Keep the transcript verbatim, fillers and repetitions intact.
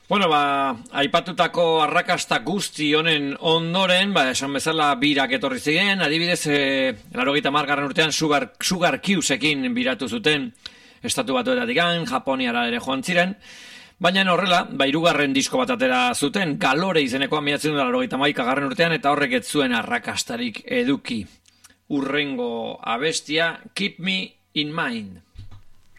Bueno, ba, aipatutako arrakasta guzti honen ondoren, ba, esan bezala birak etorri ziren, adibidez, e, laurogeita hamargarren urtean Sugar, Sugar Cubesekin biratu zuten estatu batuetatikan, Japoniara ere joan ziren, baina horrela, ba, hirugarren disko bat atera zuten, Galore izenekoa mila bederatziehun eta laurogeita hamaikagarren urtean, eta horrek ez zuen arrakastarik eduki. Hurrengo abestia, Keep Me in Mind.